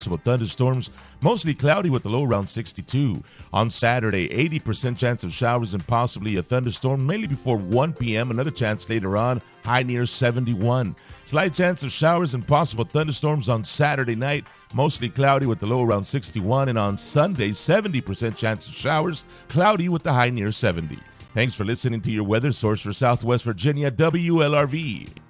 Possible thunderstorms, mostly cloudy with a low around 62. On Saturday, 80% chance of showers and possibly a thunderstorm, mainly before 1 p.m. Another chance later on, high near 71. Slight chance of showers and possible thunderstorms on Saturday night, mostly cloudy with the low around 61. And on Sunday, 70% chance of showers, cloudy with the high near 70. Thanks for listening to your weather source for Southwest Virginia, WLRV.